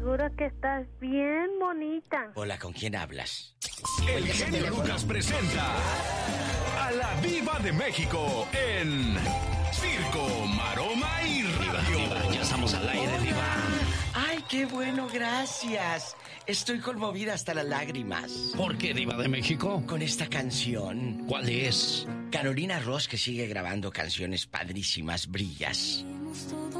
seguro que estás bien bonita. Hola, ¿con quién hablas? El genio Lucas presenta a la Diva de México en Circo, Maroma y Radio. Diva, ya estamos al aire, Diva. Ay, qué bueno, gracias. Estoy conmovida hasta las lágrimas. ¿Por qué, Diva de México? Con esta canción. ¿Cuál es? Carolina Ross, que sigue grabando canciones padrísimas, Brillas.